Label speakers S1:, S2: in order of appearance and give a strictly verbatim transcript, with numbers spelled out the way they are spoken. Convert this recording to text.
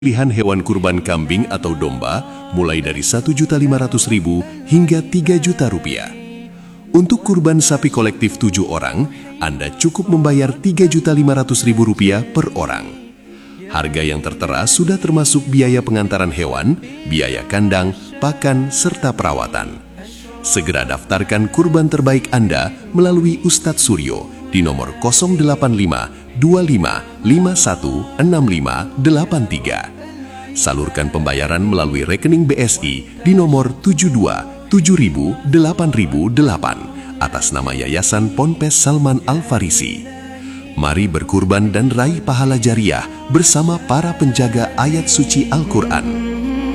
S1: Pilihan hewan kurban kambing atau domba mulai dari satu juta lima ratus ribu hingga tiga juta rupiah. Untuk kurban sapi kolektif tujuh orang, Anda cukup membayar tiga juta lima ratus ribu rupiah per orang. Harga yang tertera sudah termasuk biaya pengantaran hewan, biaya kandang, pakan, serta perawatan. Segera daftarkan kurban terbaik Anda melalui Ustadz Suryo di nomor nol delapan lima dua lima lima satu enam lima delapan tiga. Salurkan pembayaran melalui rekening B S I di nomor tujuh dua tujuh ribu delapan ribu delapan atas nama Yayasan Ponpes Salman Al-Farisi. Mari berkurban dan raih pahala jariah bersama para penjaga ayat suci Al-Quran.